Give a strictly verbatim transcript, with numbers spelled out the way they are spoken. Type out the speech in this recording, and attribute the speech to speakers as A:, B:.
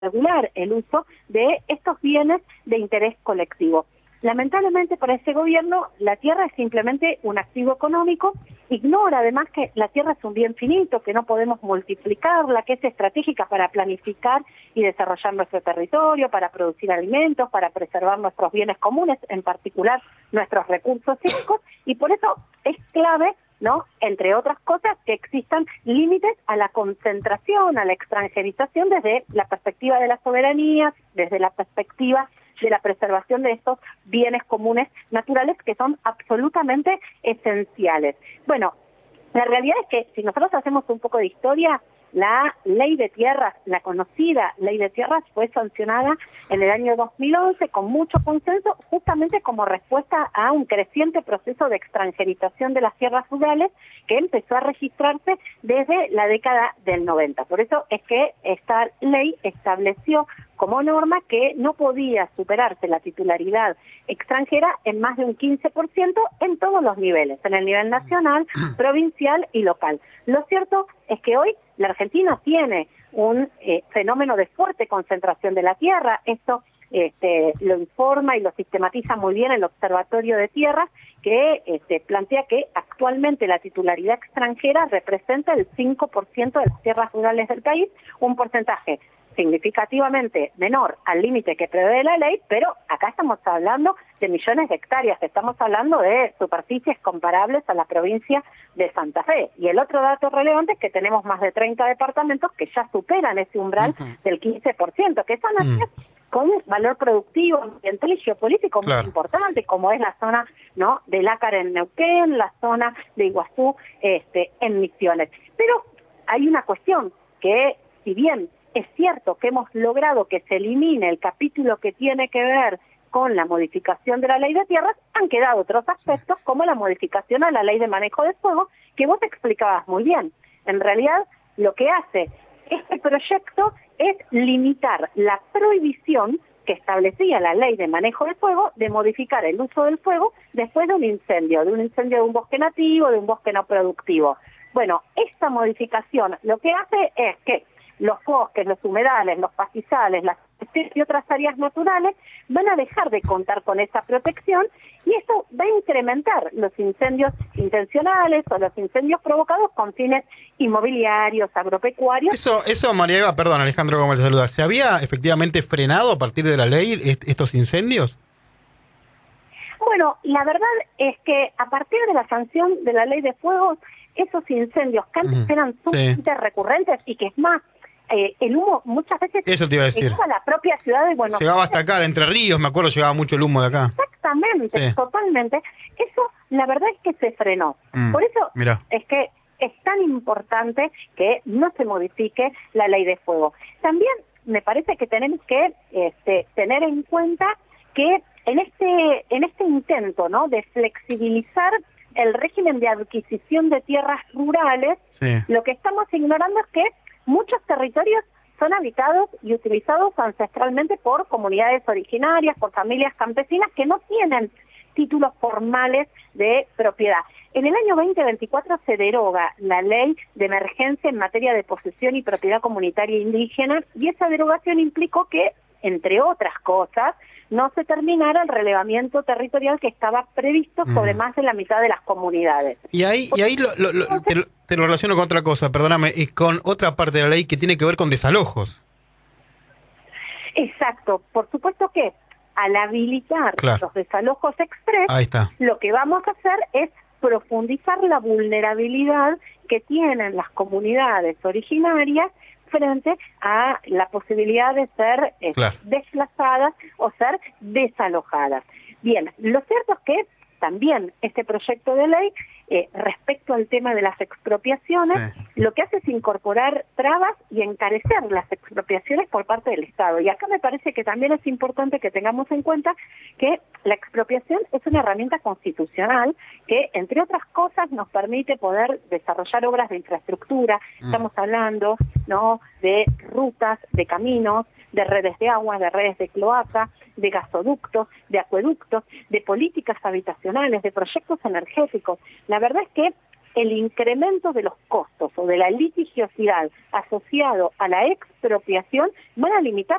A: regular el uso de estos bienes de interés colectivo. Lamentablemente para ese gobierno la tierra es simplemente un activo económico, ignora además que la tierra es un bien finito, que no podemos multiplicarla, que es estratégica para planificar y desarrollar nuestro territorio, para producir alimentos, para preservar nuestros bienes comunes, en particular nuestros recursos hídricos, y por eso es clave, ¿no?, entre otras cosas, que existan límites a la concentración, a la extranjerización desde la perspectiva de la soberanía, desde la perspectiva de la preservación de estos bienes comunes naturales que son absolutamente esenciales. Bueno, la realidad es que si nosotros hacemos un poco de historia, la ley de tierras, la conocida ley de tierras, fue sancionada en el año dos mil once con mucho consenso, justamente como respuesta a un creciente proceso de extranjerización de las tierras rurales que empezó a registrarse desde la década del noventa. Por eso es que esta ley estableció como norma que no podía superarse la titularidad extranjera en más de un quince por ciento en todos los niveles, en el nivel nacional, provincial y local. Lo cierto es que hoy la Argentina tiene un eh, fenómeno de fuerte concentración de la tierra. Esto este, lo informa y lo sistematiza muy bien el Observatorio de Tierras, que este, plantea que actualmente la titularidad extranjera representa el cinco por ciento de las tierras rurales del país, un porcentaje significativamente menor al límite que prevé la ley, pero acá estamos hablando de millones de hectáreas, estamos hablando de superficies comparables a la provincia de Santa Fe. Y el otro dato relevante es que tenemos más de treinta departamentos que ya superan ese umbral uh-huh. del quince por ciento, que son áreas uh-huh. con valor productivo, ambiental y geopolítico claro. muy importante, como es la zona, ¿no?, de Lácar en Neuquén, la zona de Iguazú este, en Misiones. Pero hay una cuestión que, si bien es cierto que hemos logrado que se elimine el capítulo que tiene que ver con la modificación de la ley de tierras, han quedado otros aspectos como la modificación a la ley de manejo de fuego, que vos explicabas muy bien. En realidad, lo que hace este proyecto es limitar la prohibición que establecía la ley de manejo de fuego de modificar el uso del fuego después de un incendio, de un incendio de un bosque nativo, de un bosque no productivo. Bueno, esta modificación lo que hace es que los bosques, los humedales, los pastizales, las y otras áreas naturales van a dejar de contar con esa protección y eso va a incrementar los incendios intencionales o los incendios provocados con fines inmobiliarios, agropecuarios.
B: Eso, eso María Eva, perdón Alejandro, ¿cómo te saluda? ¿Se había efectivamente frenado a partir de la ley est- estos incendios?
A: Bueno, la verdad es que a partir de la sanción de la ley de fuegos, esos incendios que antes uh-huh. eran sumamente sí. recurrentes y que es más, Eh, el humo muchas veces
B: Eso te iba a decir.
A: llegaba a la propia ciudad de Buenos Aires.
B: Llegaba hasta acá, de Entre Ríos, me acuerdo, llegaba mucho el humo de acá.
A: Exactamente, sí. totalmente. Eso, la verdad es que se frenó. Mm, Por eso mirá. es que es tan importante que no se modifique la ley de fuego. También me parece que tenemos que este, tener en cuenta que en este, en este intento, ¿no?, de flexibilizar el régimen de adquisición de tierras rurales, sí. lo que estamos ignorando es que muchos territorios son habitados y utilizados ancestralmente por comunidades originarias, por familias campesinas que no tienen títulos formales de propiedad. En el año veinte veinticuatro se deroga la ley de emergencia en materia de posesión y propiedad comunitaria indígena y esa derogación implicó que, entre otras cosas, no se terminara el relevamiento territorial que estaba previsto sobre mm. más de la mitad de las comunidades.
B: Y ahí, y ahí lo, lo, lo, Entonces, te, lo, te lo relaciono con otra cosa, perdóname, y con otra parte de la ley que tiene que ver con desalojos.
A: Exacto, por supuesto que al habilitar claro. los desalojos express,
B: ahí está.
A: lo que vamos a hacer es profundizar la vulnerabilidad que tienen las comunidades originarias frente a la posibilidad de ser eh, claro. desplazadas o ser desalojadas. Bien, lo cierto es que también este proyecto de ley, eh, respecto al tema de las expropiaciones, sí. lo que hace es incorporar trabas y encarecer las expropiaciones por parte del Estado. Y acá me parece que también es importante que tengamos en cuenta que la expropiación es una herramienta constitucional que, entre otras cosas, nos permite poder desarrollar obras de infraestructura. Mm. Estamos hablando, ¿no?, de rutas, de caminos, de redes de agua, de redes de cloaca, de gasoductos, de acueductos, de políticas habitacionales, de proyectos energéticos. La verdad es que el incremento de los costos o de la litigiosidad asociado a la expropiación van a limitar